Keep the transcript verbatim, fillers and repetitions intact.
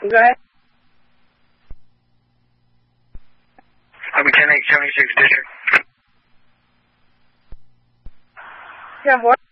Go ahead. I'm ten eight seventy-six district. ten four.